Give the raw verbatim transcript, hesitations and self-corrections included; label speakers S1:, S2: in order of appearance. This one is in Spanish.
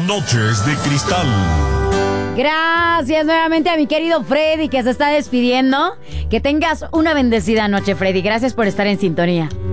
S1: Noches de Cristal.
S2: Gracias nuevamente a mi querido Freddy que se está despidiendo. Que tengas una bendecida noche, Freddy. Gracias por estar en sintonía.